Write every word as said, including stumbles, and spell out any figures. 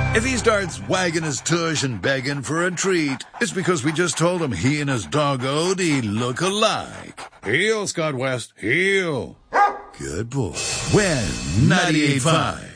If he starts wagging his tush and begging for a treat, it's because we just told him he and his dog Odie look alike. Heel, Scott West, heel. Good boy. When ninety-eight point five.